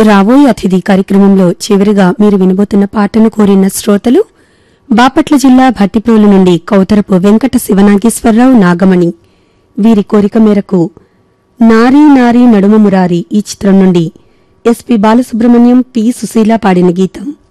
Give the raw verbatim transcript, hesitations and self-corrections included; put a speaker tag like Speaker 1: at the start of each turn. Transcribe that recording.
Speaker 1: రాబోయే అతిథి కార్యక్రమంలో చివరిగా మీరు వినబోతున్న పాటను కోరిన శ్రోతలు బాపట్ల జిల్లా భట్టిప్రోలు నుండి కౌతరపు వెంకట శివనాగేశ్వరరావు నాగమణి. వీరి కోరిక మేరకు నారీ నారీ నడుమ మురారి ఈ చిత్రం నుండి ఎస్పి బాలసుబ్రహ్మణ్యం, పి సుశీల పాడిన గీతం.